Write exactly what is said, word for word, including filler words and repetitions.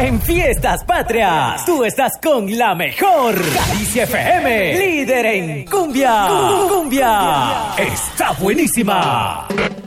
En Fiestas Patrias, tú estás con la mejor. Calicia F M, líder en cumbia. Cumbia. Está buenísima.